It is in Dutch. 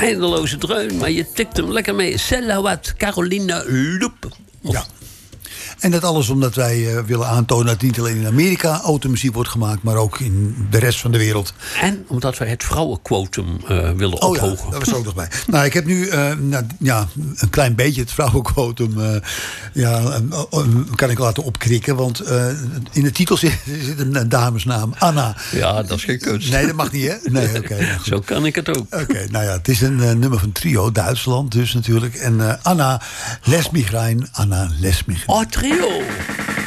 eindeloze dreun, maar je tikt hem lekker mee. Selawat Caroline Loep. Ja. En dat alles omdat wij willen aantonen dat niet alleen in Amerika automuziek wordt gemaakt, maar ook in de rest van de wereld. En omdat wij het vrouwenquotum willen ophogen. Ja, dat was ook nog bij. Nou, ik heb nu een klein beetje het vrouwenquotum kan ik laten opkrikken. Want in de titel zit een damesnaam, Anna. Ja, dat is geen kunst. Nee, dat mag niet, hè? Nee, oké. Zo kan ik het ook. Oké, nou ja, het is een nummer van Trio, Duitsland dus natuurlijk. En Anna Lesmigrain, Anna Lesmigrain. Oh, Trio.